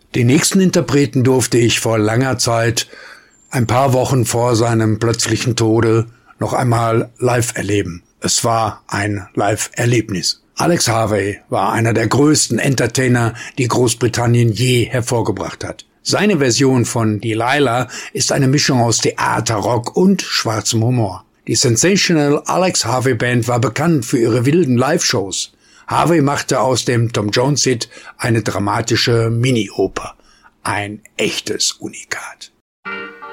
Den nächsten Interpreten durfte ich vor langer Zeit, ein paar Wochen vor seinem plötzlichen Tode, noch einmal live erleben. Es war ein Live-Erlebnis. Alex Harvey war einer der größten Entertainer, die Großbritannien je hervorgebracht hat. Seine Version von Delilah ist eine Mischung aus Theater, Rock und schwarzem Humor. Die Sensational Alex Harvey Band war bekannt für ihre wilden Live-Shows. Harvey machte aus dem Tom Jones-Hit eine dramatische Mini-Oper. Ein echtes Unikat.